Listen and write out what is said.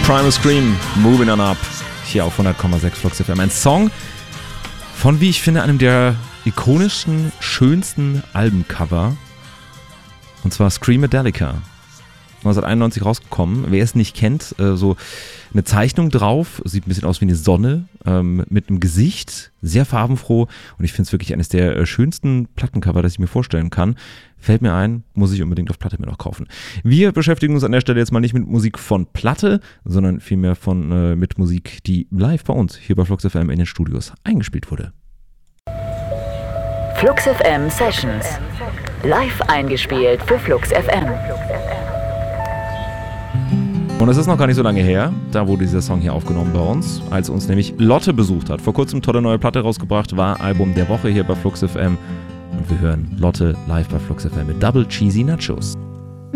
Primal Scream, Moving On Up, hier auf 100,6 Flux FM. Ein Song von, wie ich finde, einem der ikonischsten, schönsten Albencover. Und zwar Screamadelica. 1991 rausgekommen. Wer es nicht kennt, so eine Zeichnung drauf, sieht ein bisschen aus wie eine Sonne, mit einem Gesicht, sehr farbenfroh, und ich finde es wirklich eines der schönsten Plattencover, das ich mir vorstellen kann. Fällt mir ein, muss ich unbedingt auf Platte mir noch kaufen. Wir beschäftigen uns an der Stelle jetzt mal nicht mit Musik von Platte, sondern vielmehr mit Musik, die live bei uns hier bei Flux FM in den Studios eingespielt wurde. Flux FM Sessions. Live eingespielt für Flux FM. Und es ist noch gar nicht so lange her, da wurde dieser Song hier aufgenommen bei uns, als uns nämlich Lotte besucht hat. Vor kurzem tolle neue Platte rausgebracht, war Album der Woche hier bei Flux FM. Und wir hören Lotte live bei Flux FM mit Double Cheesy Nachos.